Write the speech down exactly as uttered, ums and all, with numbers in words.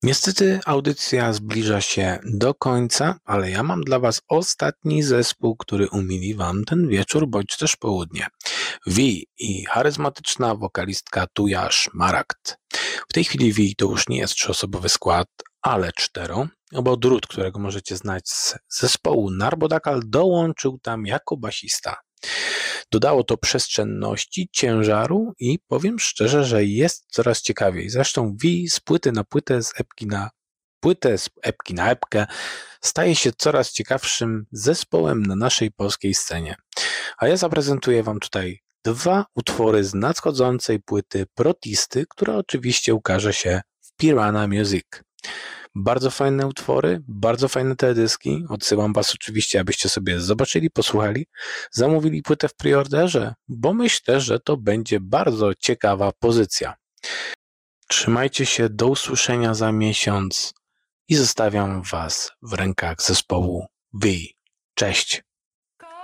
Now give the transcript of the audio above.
Niestety audycja zbliża się do końca, ale ja mam dla Was ostatni zespół, który umili Wam ten wieczór bądź też południe. V i charyzmatyczna wokalistka Tuja Szmaragd. W tej chwili V to już nie jest trzyosobowy skład, ale cztero, bo Drut, którego możecie znać z zespołu Narbodakal, dołączył tam jako basista. Dodało to przestrzenności, ciężaru i powiem szczerze, że jest coraz ciekawiej. Zresztą V z płyty na płytę, z epki na płytę, z epki na epkę staje się coraz ciekawszym zespołem na naszej polskiej scenie. A ja zaprezentuję Wam tutaj dwa utwory z nadchodzącej płyty Protisty, która oczywiście ukaże się w Piranha Music. Bardzo fajne utwory, bardzo fajne teledyski. Odsyłam Was oczywiście, abyście sobie zobaczyli, posłuchali, zamówili płytę w preorderze, bo myślę, że to będzie bardzo ciekawa pozycja. Trzymajcie się, do usłyszenia za miesiąc i zostawiam Was w rękach zespołu V. Cześć!